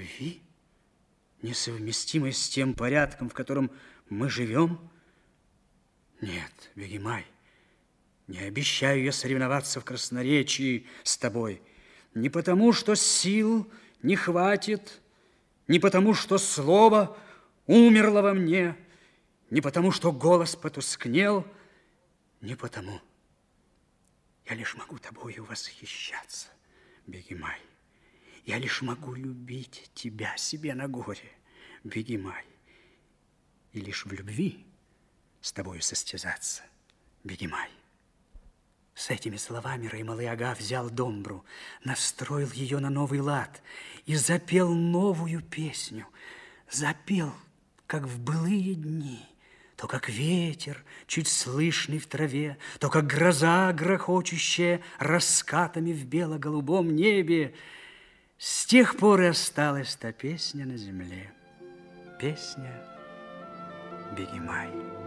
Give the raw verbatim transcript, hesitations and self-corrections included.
любви, несовместимой с тем порядком, в котором мы живем? Нет, Бегемай, не обещаю я соревноваться в красноречии с тобой. Не потому, что сил не хватит, не потому, что слово умерло во мне, не потому, что голос потускнел, не потому. Я лишь могу тобою восхищаться, Бегемай. Я лишь могу любить тебя себе на горе, Бегемай. И лишь в любви с тобою состязаться, Бегемай. С этими словами Раймалы-ага взял домбру, настроил ее на новый лад и запел новую песню. Запел, как в былые дни, то как ветер, чуть слышный в траве, то как гроза, грохочущая раскатами в бело-голубом небе. С тех пор и осталась та песня на земле, песня Бегемай.